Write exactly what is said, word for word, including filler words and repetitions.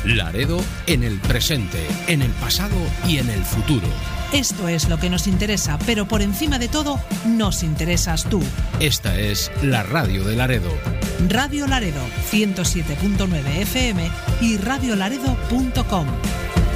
Laredo en el presente, en el pasado y en el futuro. Esto es lo que nos interesa, pero por encima de todo, nos interesas tú. Esta es la radio de Laredo. Radio Laredo, ciento siete punto nueve F M y radio laredo punto com.